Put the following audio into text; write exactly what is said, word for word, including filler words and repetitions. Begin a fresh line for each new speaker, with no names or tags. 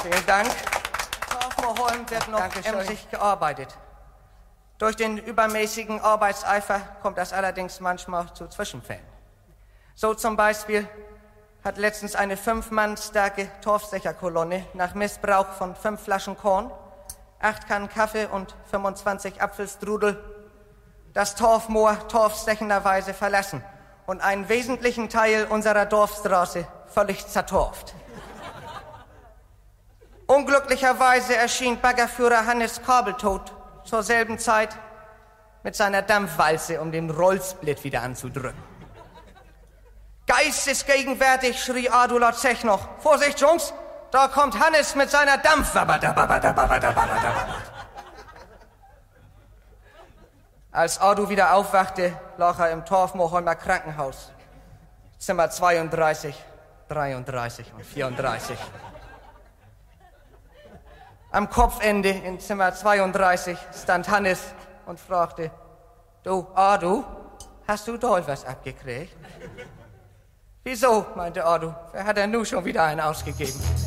Vielen Dank. Torfmoorholm wird noch emsig gearbeitet. Durch den übermäßigen Arbeitseifer kommt das allerdings manchmal zu Zwischenfällen. So zum Beispiel hat letztens eine fünf Mann starke Torfstecherkolonne nach Missbrauch von fünf Flaschen Korn, acht Kannen Kaffee und fünfundzwanzig Apfelstrudel das Torfmoor torfstechenderweise verlassen und einen wesentlichen Teil unserer Dorfstraße völlig zertorft. Unglücklicherweise erschien Baggerführer Hannes Kabeltot zur selben Zeit mit seiner Dampfwalze, um den Rollsplit wieder anzudrücken. Geistesgegenwärtig schrie Adula Zech noch: Vorsicht, Jungs, da kommt Hannes mit seiner Dampfwalze. Als Adu wieder aufwachte, lag er im Torfmoorholmer Krankenhaus. Zimmer zweiunddreißig, dreiunddreißig und vierunddreißig. Am Kopfende in Zimmer zweiunddreißig stand Hannes und fragte: Du, Adu, hast du doll was abgekriegt? Wieso, meinte Adu, wer hat denn nun schon wieder einen ausgegeben?